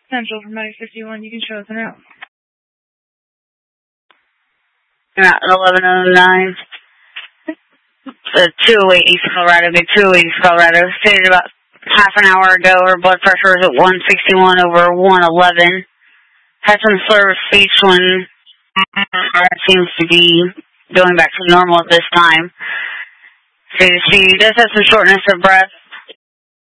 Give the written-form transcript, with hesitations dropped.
Central from 951, you can show us an out. At 1109. 208 East Colorado, good 208 East Colorado. Stated about half an hour ago, her blood pressure was at 161 over 111. Had some slur of speech when it seems to be going back to normal at this time. So she does have some shortness of breath.